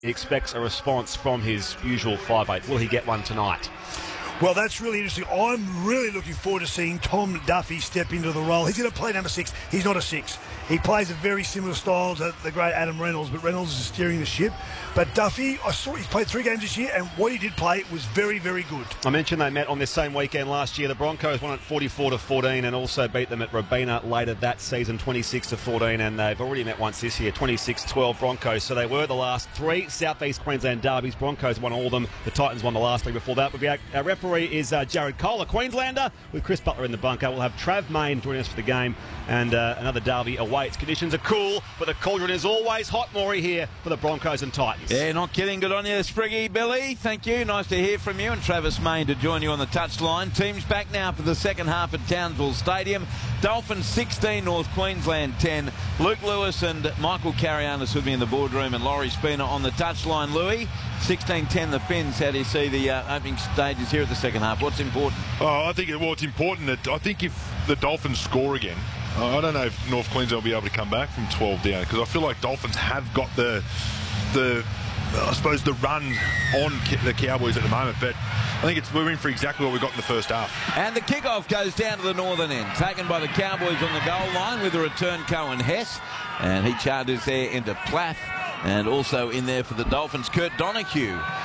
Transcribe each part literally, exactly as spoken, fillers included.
He expects a response from his usual five eight. Will he get one tonight? Well, that's really interesting. I'm really looking forward to seeing Tom Duffy step into the role. He's going to play number six. He's not a six. He plays a very similar style to the great Adam Reynolds, but Reynolds is steering the ship. But Duffy, I saw he's played three games this year, and what he did play was very, very good. I mentioned they met on this same weekend last year. The Broncos won at forty-four to fourteen and also beat them at Robina later that season, twenty-six to fourteen, and they've already met once this year, twenty-six twelve Broncos. So they were the last three South East Queensland derbies. Broncos won all of them. The Titans won the last three before that. Our, our referee is uh, Jared Cole, a Queenslander, with Chris Butler in the bunker. We'll have Trav Main joining us for the game, and uh, another derby awaits. Conditions are cool, but the cauldron is always hot, Maury, here for the Broncos and Titans. Yeah, not kidding. Good on you, Spriggy. Billy, thank you. Nice to hear from you. And Travis Main to join you on the touchline. Teams back now for the second half at Townsville Stadium. Dolphins sixteen, North Queensland ten. Luke Lewis and Michael Carianis with me in the boardroom, and Laurie Spina on the touchline. Louis, sixteen ten the Finns. How do you see the uh, opening stages here at the second half? What's important? Oh, I think it, well, it's important that I think if the Dolphins score again, I don't know if North Queensland will be able to come back from twelve down, because I feel like Dolphins have got the the I suppose the run on the Cowboys at the moment, but I think it's we're in for exactly what we got in the first half. And the kickoff goes down to the northern end, taken by the Cowboys on the goal line with a return Cohen Hess, and he charges there into Plath, and also in there for the Dolphins, Kurt Donahue.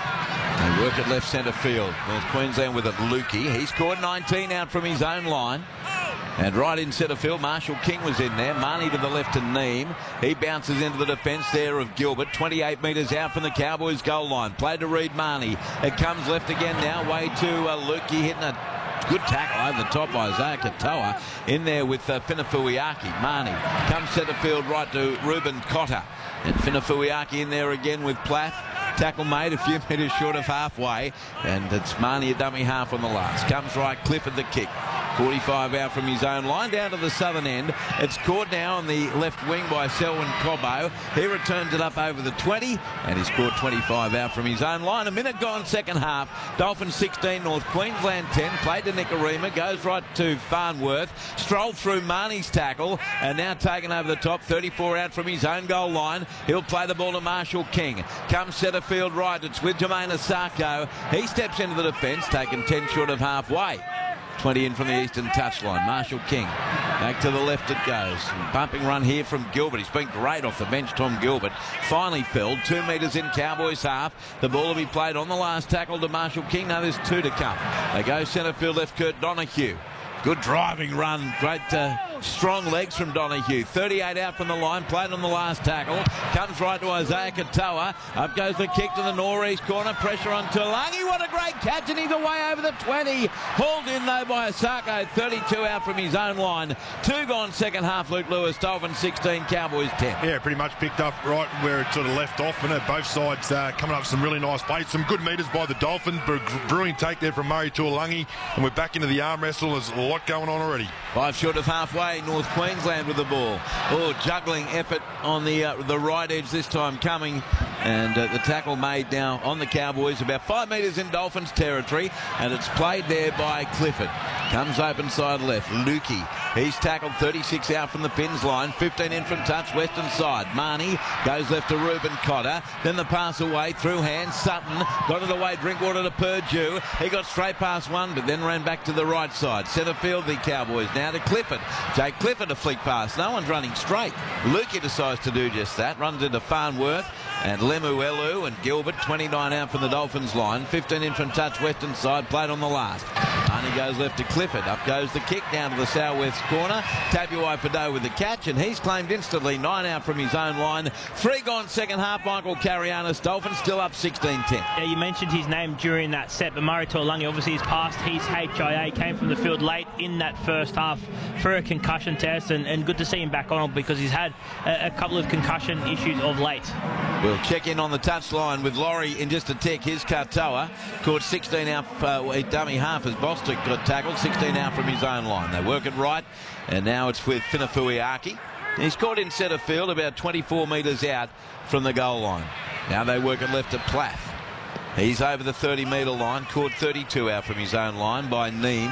They work at left centre field. North Queensland with it, Lukey. He scored nineteen out from his own line. And right in centre field, Marshall King was in there. Marnie to the left to Neem. He bounces into the defence there of Gilbert. twenty-eight metres out from the Cowboys' goal line. Played to Reed Marnie. It comes left again now. Way to uh, Lukey, hitting a good tackle over the top by Isaiah Katoa. In there with uh, Finafuiaki. Marnie comes centre field right to Ruben Cotter. And Finafuiaki in there again with Plath. Tackle made a few metres short of halfway, and it's Marnie a dummy half on the last. Comes right, Clifford the kick. forty-five out from his own line, down to the southern end. It's caught now on the left wing by Selwyn Cobbo. He returns it up over the twenty, and he's scored twenty-five out from his own line. A minute gone, second half. Dolphins sixteen, North Queensland ten. Played to Nicarima, goes right to Farnworth. Strolled through Marnie's tackle, and now taken over the top. thirty-four out from his own goal line. He'll play the ball to Marshall King. Comes centre field right. It's with Jermaine Asako. He steps into the defence, taken ten short of halfway. twenty in from the eastern touchline. Marshall King. Back to the left it goes. Bumping run here from Gilbert. He's been great off the bench, Tom Gilbert. Finally felled. Two metres in Cowboys half. The ball will be played on the last tackle to Marshall King. Now there's two to come. They go centre field left, Kurt Donahue. Good driving run. Great uh, strong legs from Donahue. thirty-eight out from the line. Played on the last tackle. Comes right to Isaiah Katoa. Up goes the kick to the northeast corner. Pressure on Tulangi. What a great catch, and he's away over the twenty. Hauled in though by Asako. thirty-two out from his own line. Two gone second half. Luke Lewis. Dolphins sixteen. Cowboys ten. Yeah, pretty much picked up right where it sort of left off. And at both sides uh, coming up with some really nice plays. Some good metres by the Dolphins. But a brilliant take there from Murray Tuolangi. And we're back into the arm wrestle. There's a lot going on already. Five short of halfway. North Queensland with the ball. Oh, juggling effort on the uh, the right edge this time coming. And uh, the tackle made now on the Cowboys. About five metres in Dolphins territory. And it's played there by Clifford. Comes open side left. Lukey. He's tackled thirty-six out from the Finns line. fifteen in from touch. Western side. Marnie goes left to Ruben Cotter. Then the pass away through hands. Sutton got it away. Drinkwater to Purdue. He got straight past one, but then ran back to the right side. Centre field the Cowboys now to Clifford. Jake Clifford a flick pass. No one's running straight. Lukey decides to do just that. Runs into Farnworth. And Lemuelu and Gilbert, twenty-nine out from the Dolphins line. fifteen in from touch, Western side, played on the last. Marnie goes left to Clifford. Up goes the kick down to the southwest corner. Tabuai Fado with the catch, and he's claimed instantly. Nine out from his own line. Three gone second half. Michael Carianis. Dolphins still up sixteen ten. Yeah, you mentioned his name during that set, but Murray Tuolangi obviously has passed his H I A. Came from the field late in that first half for a concussion test, and, and good to see him back on because he's had a, a couple of concussion issues of late. We'll check in on the touchline with Laurie in just a tick. Here's Katoa. Caught sixteen out, uh, dummy half as Bostick got tackled. sixteen out from his own line. They work it right, and now it's with Finafuiaki. He's caught in centre field about twenty-four metres out from the goal line. Now they work it left to Plath. He's over the thirty metre line. Caught thirty-two out from his own line by Neem.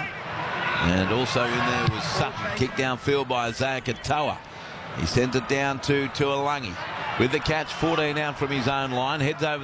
And also in there was Sutton. Kicked downfield by Isaiah Katoa. He sent it down to Tuolangi. with the catch, fourteen out from his own line, heads over